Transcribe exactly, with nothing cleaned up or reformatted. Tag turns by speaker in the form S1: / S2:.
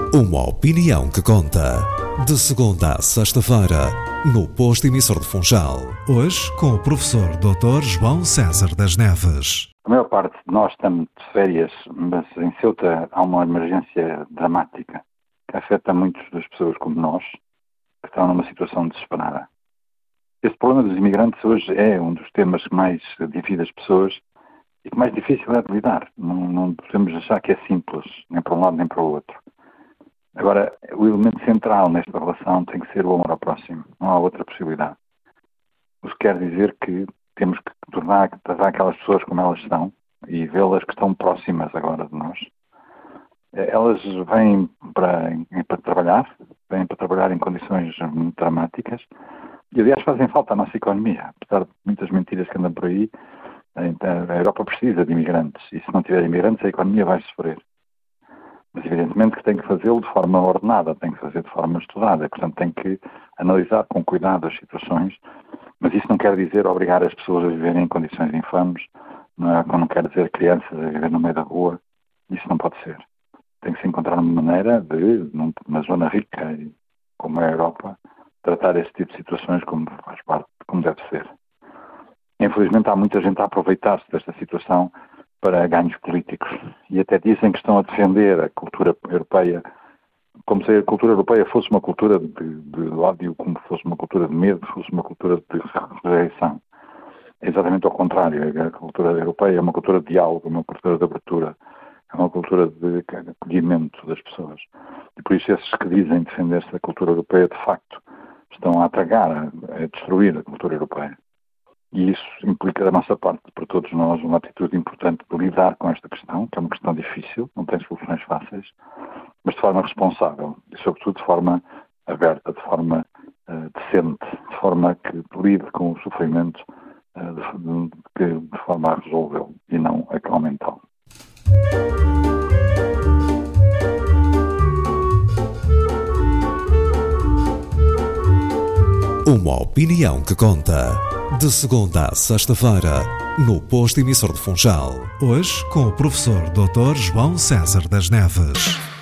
S1: Uma opinião que conta. De segunda a sexta-feira, no Posto Emissor de Funchal. Hoje, com o professor doutor João César das Neves.
S2: A maior parte de nós estamos de férias, mas em Ceuta há uma emergência dramática que afeta muitas das pessoas como nós, que estão numa situação desesperada. Este problema dos imigrantes hoje é um dos temas que mais divide as pessoas e que mais difícil é de lidar. Não, não podemos achar que é simples, nem para um lado nem para o outro. Agora, o elemento central nesta relação tem que ser o amor ao próximo. Não há outra possibilidade. O que quer dizer que temos que tornar, tratar aquelas pessoas como elas são e vê-las que estão próximas agora de nós. Elas vêm para, para trabalhar, vêm para trabalhar em condições muito dramáticas e, aliás, fazem falta à nossa economia. Apesar de muitas mentiras que andam por aí, a Europa precisa de imigrantes e, se não tiver imigrantes, a economia vai sofrer. Mas, evidentemente, que tem que fazê-lo de forma ordenada, tem que fazer de forma estudada, e, portanto, tem que analisar com cuidado as situações, mas isso não quer dizer obrigar as pessoas a viverem em condições infames, não, é, não quer dizer crianças a viver no meio da rua, isso não pode ser. Tem que se encontrar uma maneira de, numa zona rica, como é a Europa, tratar esse tipo de situações como faz parte, como deve ser. Infelizmente, há muita gente a aproveitar-se desta situação para ganhos políticos e até dizem que estão a defender a cultura europeia como se a cultura europeia fosse uma cultura de, de ódio, como fosse uma cultura de medo, fosse uma cultura de rejeição. É exatamente ao contrário. A cultura europeia é uma cultura de diálogo, uma cultura de abertura, é uma cultura de acolhimento das pessoas. E por isso esses que dizem defender-se da cultura europeia, de facto, estão a atacar, a, a destruir a cultura europeia. E isso implica da nossa parte, para todos nós, uma atitude importante de lidar com esta questão, que é uma questão difícil, não tem soluções fáceis, mas de forma responsável e, sobretudo, de forma aberta, de forma uh, decente, de forma que lide com o sofrimento uh, de, de, de forma a resolvê-lo e não a aumentá-lo.
S1: Uma opinião que conta. De segunda a sexta-feira, no Posto Emissor de Funchal. Hoje, com o professor doutor João César das Neves.